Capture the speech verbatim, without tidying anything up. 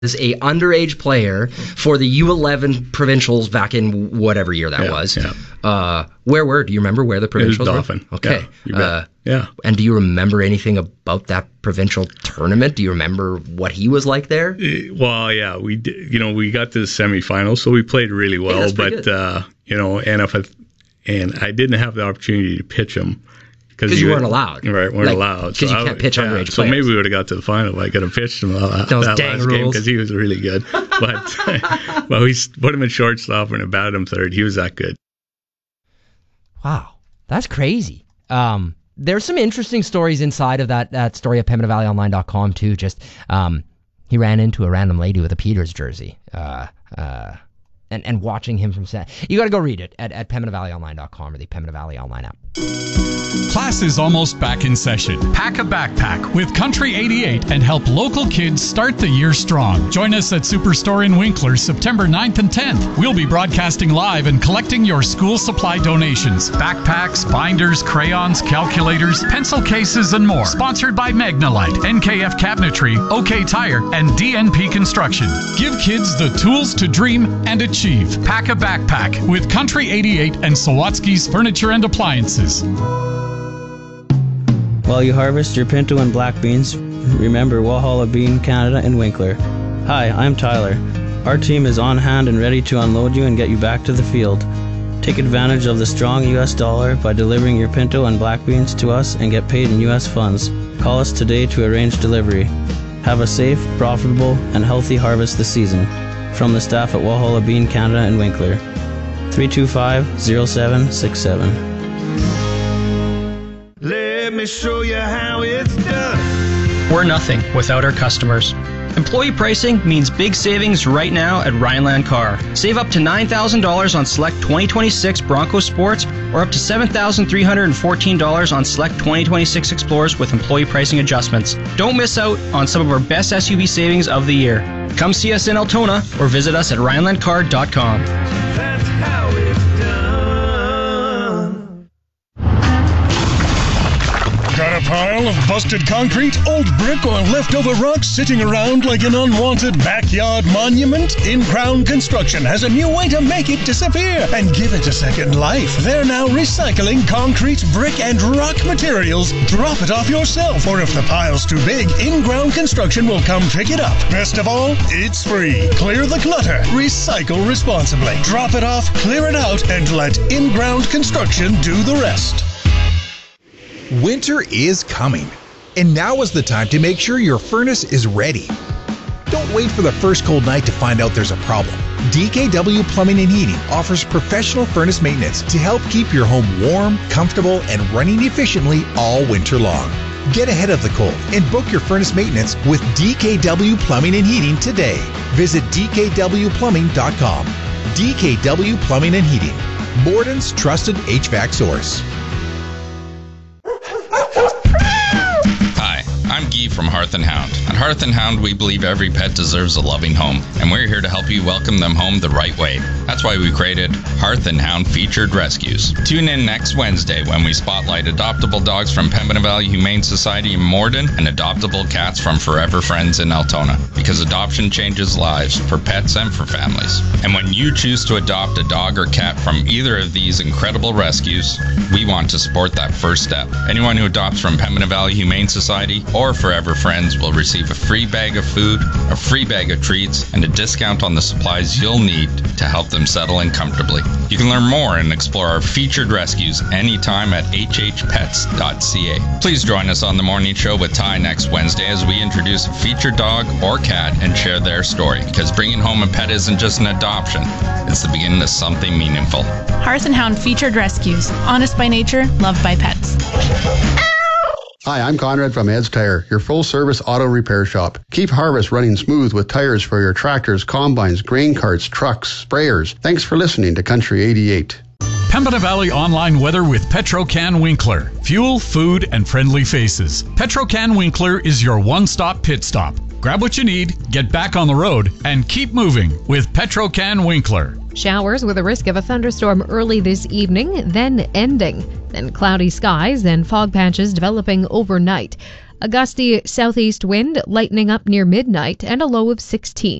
Is a underage player for the U eleven provincials back in whatever year that yeah, was. Yeah. Uh, where were? Do you remember where the provincials it was Dauphin. were? Okay. Yeah. Uh, yeah. And do you remember anything about that provincial tournament? Do you remember what he was like there? Well, yeah, we did, you know we got to the semifinals, so we played really well. Hey, but uh, you know, and if I, and I didn't have the opportunity to pitch him. Because you, you weren't allowed. Right, weren't like, allowed. Because so you can't pitch yeah, underage so players. maybe we would have got to the final if I could have pitched him that, Those that dang last rules. game because he was really good. But well, we put him in shortstop and batted him third. He was that good. Wow, that's crazy. Um, there's some interesting stories inside of that, that story at Pembina Valley Online dot com too. Just um, he ran into a random lady with a Peters jersey. Uh, uh, and, and watching him from set. You got to go read it at, at Pembina Valley Online dot com or the Pembina Valley Online app. Class is almost back in session. Pack a backpack with Country eighty-eight and help local kids start the year strong. Join us at Superstore in Winkler September ninth and tenth. We'll be broadcasting live and collecting your school supply donations. Backpacks, binders, crayons, calculators, pencil cases, and more. Sponsored by Magnalite, N K F Cabinetry, OK Tire, and D N P Construction. Give kids the tools to dream and achieve. Pack a backpack with Country eighty-eight and Sawatsky's Furniture and Appliances. While you harvest your pinto and black beans, remember Walhalla Bean Canada in Winkler. Hi, I'm Tyler. Our team is on hand and ready to unload you and get you back to the field. Take advantage of the strong U S dollar by delivering your pinto and black beans to us and get paid in U S funds. Call us today to arrange delivery. Have a safe, profitable, and healthy harvest this season. From the staff at Walhalla Bean Canada in Winkler. three two five, zero seven six seven. Let me show you how it's done. We're nothing without our customers. Employee pricing means big savings right now at Rhineland Car. Save up to nine thousand dollars on select twenty twenty-six Bronco Sports or up to seven thousand three hundred fourteen dollars on select twenty twenty-six Explorers with employee pricing adjustments. Don't miss out on some of our best S U V savings of the year. Come see us in Altona or visit us at Rhineland Car dot com. That's how it's done. Got a pile of busted concrete, old brick, or leftover rocks sitting around like an unwanted backyard monument? In-Ground Construction has a new way to make it disappear and give it a second life. They're now recycling concrete, brick, and rock materials. Drop it off yourself, or if the pile's too big, In-Ground Construction will come pick it up. Best of all, it's free. Clear the clutter. Recycle responsibly. Drop it off, clear it out, and let In-Ground Construction do the rest. Winter is coming, and now is the time to make sure your furnace is ready. Don't wait for the first cold night to find out there's a problem. D K W Plumbing and Heating offers professional furnace maintenance to help keep your home warm, comfortable, and running efficiently all winter long. Get ahead of the cold and book your furnace maintenance with D K W Plumbing and Heating today. Visit D K W plumbing dot com. D K W Plumbing and Heating, Borden's trusted H V A C source. I'm Guy from Hearth and Hound. At Hearth and Hound, we believe every pet deserves a loving home, and we're here to help you welcome them home the right way. That's why we created Hearth and Hound Featured Rescues. Tune in next Wednesday when we spotlight adoptable dogs from Pembina Valley Humane Society in Morden and adoptable cats from Forever Friends in Altona, because adoption changes lives for pets and for families. And when you choose to adopt a dog or cat from either of these incredible rescues, we want to support that first step. Anyone who adopts from Pembina Valley Humane Society or Forever Friends will receive a free bag of food, a free bag of treats, and a discount on the supplies you'll need to help them settle in comfortably. You can learn more and explore our featured rescues anytime at h h pets dot c a. Please join us on the morning show with Ty next Wednesday as we introduce a featured dog or cat and share their story, because bringing home a pet isn't just an adoption, it's the beginning of something meaningful. Hearth and Hound Featured Rescues. Honest by nature, loved by pets. Hi, I'm Conrad from Ed's Tire, your full-service auto repair shop. Keep harvest running smooth with tires for your tractors, combines, grain carts, trucks, sprayers. Thanks for listening to Country eighty-eight. Pembina Valley online weather with Petrocan Winkler. Fuel, food, and friendly faces. Petrocan Winkler is your one-stop pit stop. Grab what you need, get back on the road, and keep moving with Petrocan Winkler. Showers with a risk of a thunderstorm early this evening, then ending. Then cloudy skies, then fog patches developing overnight. A gusty southeast wind lightening up near midnight and a low of sixteen.